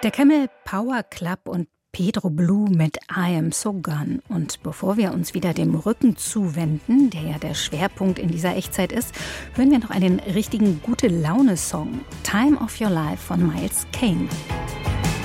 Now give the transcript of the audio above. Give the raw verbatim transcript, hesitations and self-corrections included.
Der Camel Power Club und Pedro Blue mit I Am So Gone. Und bevor wir uns wieder dem Rücken zuwenden, der ja der Schwerpunkt in dieser Echtzeit ist, hören wir noch einen richtigen Gute-Laune-Song. Time of Your Life von Miles Kane.